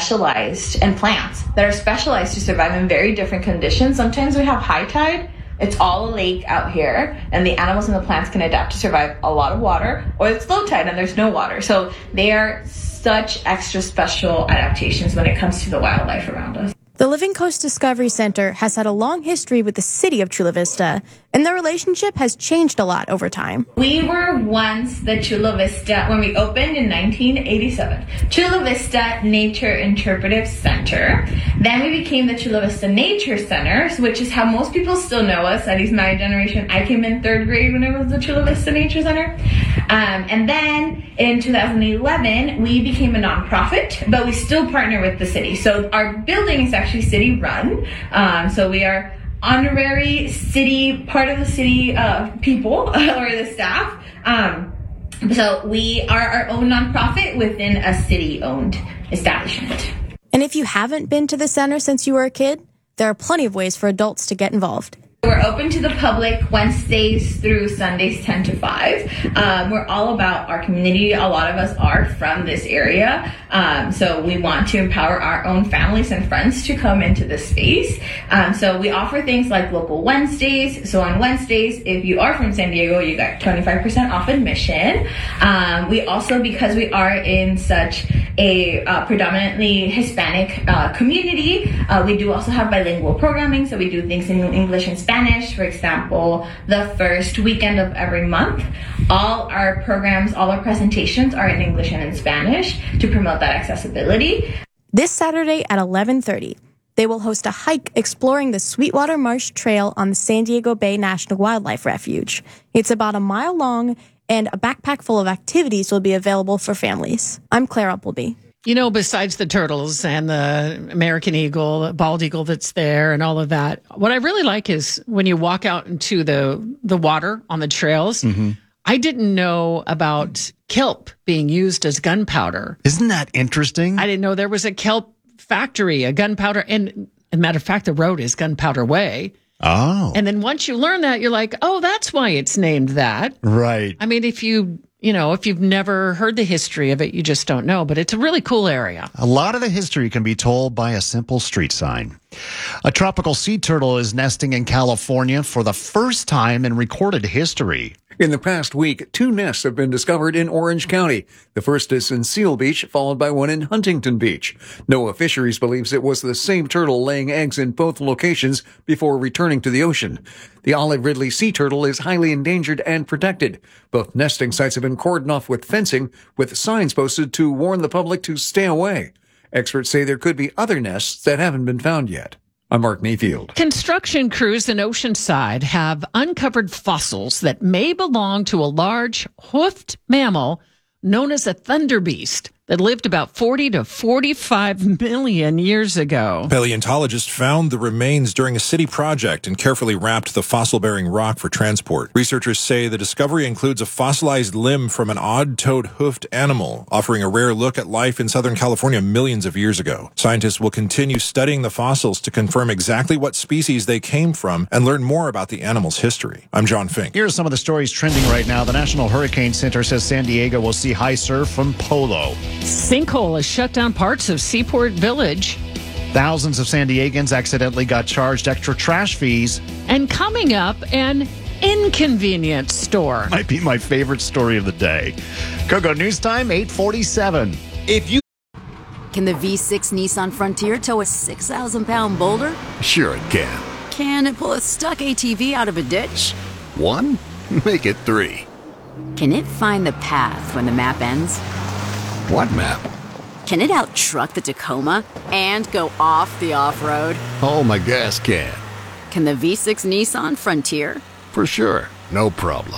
specialized, and plants that are specialized to survive in very different conditions. Sometimes we have high tide. It's all a lake out here, and the animals and the plants can adapt to survive a lot of water, or it's low tide and there's no water. So they are such extra special adaptations when it comes to the wildlife around us. The Living Coast Discovery Center has had a long history with the city of Chula Vista, and their relationship has changed a lot over time. We were once the Chula Vista, when we opened in 1987, Chula Vista Nature Interpretive Center. Then we became the Chula Vista Nature Center, which is how most people still know us, at least my generation. I came in third grade when it was the Chula Vista Nature Center. And then in 2011, we became a nonprofit, but we still partner with the city. So our building is actually city run. So we are honorary city, part of the city people or the staff. So we are our own nonprofit within a city-owned establishment. And if you haven't been to the center since you were a kid, there are plenty of ways for adults to get involved. We're open to the public Wednesdays through Sundays 10 to 5. We're all about our community. A lot of us are from this area. So we want to empower our own families and friends to come into this space. So we offer things like local Wednesdays. So on Wednesdays, if you are from San Diego, you got 25% off admission. We also, because we are in such a predominantly Hispanic community, we do also have bilingual programming. So we do things in English and Spanish. For example, the first weekend of every month, all our programs, all our presentations are in English and in Spanish to promote that accessibility. This Saturday at 11:30, they will host a hike exploring the Sweetwater Marsh Trail on the San Diego Bay National Wildlife Refuge. It's about a mile long, and a backpack full of activities will be available for families. I'm Claire Appleby. You know, besides the turtles and the American eagle, the bald eagle that's there and all of that, what I really like is when you walk out into the water on the trails, I didn't know about kelp being used as gunpowder. Isn't that interesting? I didn't know there was a kelp factory, a gunpowder. And as a matter of fact, the road is Gunpowder Way. Oh. And then once you learn that, you're like, oh, that's why it's named that. Right. I mean, if you've never heard the history of it, you just don't know. But it's a really cool area. A lot of the history can be told by a simple street sign. A tropical sea turtle is nesting in California for the first time in recorded history. In the past week, 2 nests have been discovered in Orange County. The first is in Seal Beach, followed by one in Huntington Beach. NOAA Fisheries believes it was the same turtle laying eggs in both locations before returning to the ocean. The olive ridley sea turtle is highly endangered and protected. Both nesting sites have been cordoned off with fencing, with signs posted to warn the public to stay away. Experts say there could be other nests that haven't been found yet. I'm Mark Mayfield. Construction crews in Oceanside have uncovered fossils that may belong to a large hoofed mammal known as a thunderbeast that lived about 40 to 45 million years ago. Paleontologists found the remains during a city project and carefully wrapped the fossil-bearing rock for transport. Researchers say the discovery includes a fossilized limb from an odd-toed hoofed animal, offering a rare look at life in Southern California millions of years ago. Scientists will continue studying the fossils to confirm exactly what species they came from and learn more about the animal's history. I'm John Fink. Here are some of the stories trending right now. The National Hurricane Center says San Diego will see high surf from Polo. Sinkhole has shut down parts of Seaport Village. Thousands of San Diegans accidentally got charged extra trash fees. And coming up, an inconvenience store. Might be my favorite story of the day. Kogo News Time, 8:47. Can the V6 Nissan Frontier tow a 6,000-pound boulder? Sure it can. Can it pull a stuck ATV out of a ditch? 1? Make it 3. Can it find the path when the map ends? What map? Can it out-truck the Tacoma and go off the off-road? Oh, my gas can. Can the V6 Nissan Frontier? For sure. No problem.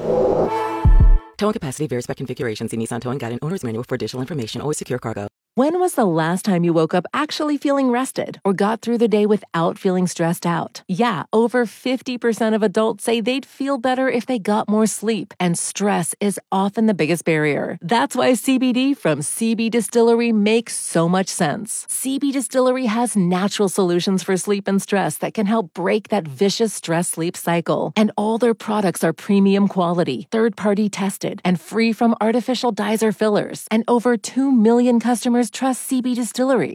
Towing capacity varies by configuration. See Nissan Towing Guide and Owner's Manual for additional information. Always secure cargo. When was the last time you woke up actually feeling rested or got through the day without feeling stressed out? Yeah, over 50% of adults say they'd feel better if they got more sleep, and stress is often the biggest barrier. That's why CBD from CB Distillery makes so much sense. CB Distillery has natural solutions for sleep and stress that can help break that vicious stress-sleep cycle. And all their products are premium quality, third-party tested, and free from artificial dyes or fillers. And over 2 million customers trust CB Distillery.